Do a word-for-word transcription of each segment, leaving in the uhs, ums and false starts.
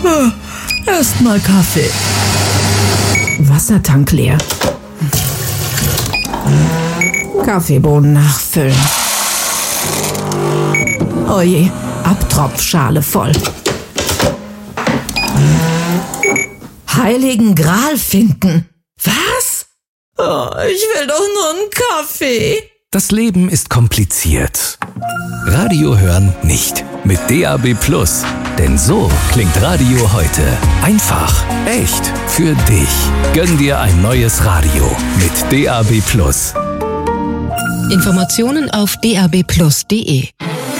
Erstmal Kaffee. Wassertank leer. Kaffeebohnen nachfüllen. Oje, Abtropfschale voll. Heiligen Gral finden. Was? Oh, ich will doch nur einen Kaffee. Das Leben ist kompliziert. Radio hören nicht. Mit D A B Plus. Denn so klingt Radio heute. Einfach, echt, für dich. Gönn dir ein neues Radio mit D A B Plus. Informationen auf d a b plus punkt d e.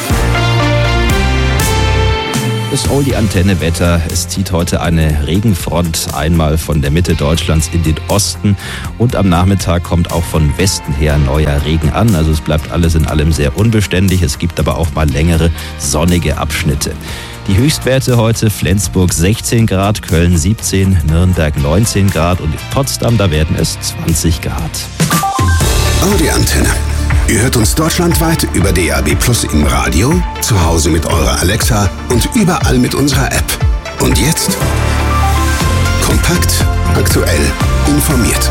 Das Oldie-Antenne-Wetter. Es zieht heute eine Regenfront einmal von der Mitte Deutschlands in den Osten und am Nachmittag kommt auch von Westen her neuer Regen an. Also es bleibt alles in allem sehr unbeständig. Es gibt aber auch mal längere sonnige Abschnitte. Die Höchstwerte heute: Flensburg sechzehn Grad, Köln siebzehn, Nürnberg neunzehn Grad und in Potsdam, da werden es zwanzig Grad. Audi-Antenne. Ihr hört uns deutschlandweit über D A B Plus im Radio, zu Hause mit eurer Alexa und überall mit unserer App. Und jetzt kompakt, aktuell, informiert.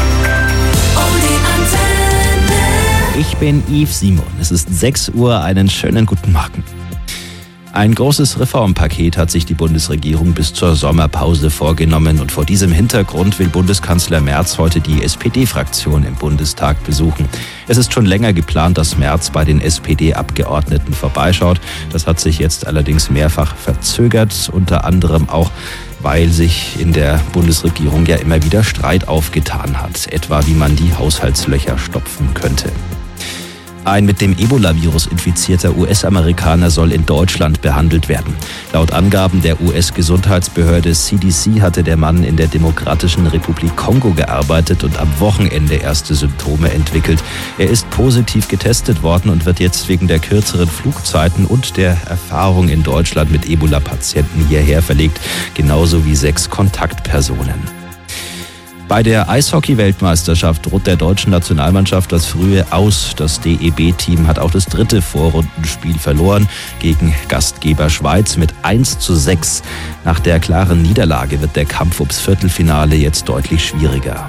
Ich bin Yves Simon. Es ist sechs Uhr. Einen schönen guten Morgen. Ein großes Reformpaket hat sich die Bundesregierung bis zur Sommerpause vorgenommen und vor diesem Hintergrund will Bundeskanzler Merz heute die S P D-Fraktion im Bundestag besuchen. Es ist schon länger geplant, dass Merz bei den S P D-Abgeordneten vorbeischaut. Das hat sich jetzt allerdings mehrfach verzögert, unter anderem auch, weil sich in der Bundesregierung ja immer wieder Streit aufgetan hat, etwa wie man die Haushaltslöcher stopfen könnte. Ein mit dem Ebola-Virus infizierter U S-Amerikaner soll in Deutschland behandelt werden. Laut Angaben der U S-Gesundheitsbehörde C D C hatte der Mann in der Demokratischen Republik Kongo gearbeitet und am Wochenende erste Symptome entwickelt. Er ist positiv getestet worden und wird jetzt wegen der kürzeren Flugzeiten und der Erfahrung in Deutschland mit Ebola-Patienten hierher verlegt, genauso wie sechs Kontaktpersonen. Bei der Eishockey-Weltmeisterschaft droht der deutschen Nationalmannschaft das frühe Aus. Das D E B-Team hat auch das dritte Vorrundenspiel verloren gegen Gastgeber Schweiz mit eins zu sechs. Nach der klaren Niederlage wird der Kampf ums Viertelfinale jetzt deutlich schwieriger.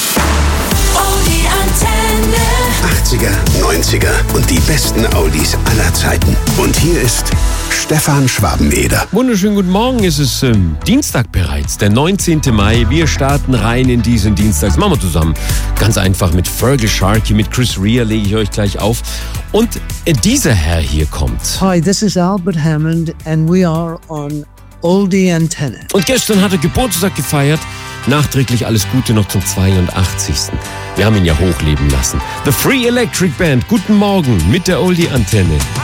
achtziger, neunziger und die besten Oldies aller Zeiten. Und hier ist Stefan Schwabeneder. Wunderschönen guten Morgen, es ist ähm, Dienstag bereits, der neunzehnten Mai. Wir starten rein in diesen Dienstag. Das machen wir zusammen. Ganz einfach mit Fergal Sharkey, mit Chris Rea lege ich euch gleich auf. Und äh, dieser Herr hier kommt. Hi, this is Albert Hammond and we are on Oldie Antenne. Und gestern hat er Geburtstag gefeiert. Nachträglich alles Gute noch zum zweiundachtzigsten Wir haben ihn ja hochleben lassen. The Free Electric Band, guten Morgen mit der Oldie Antenne.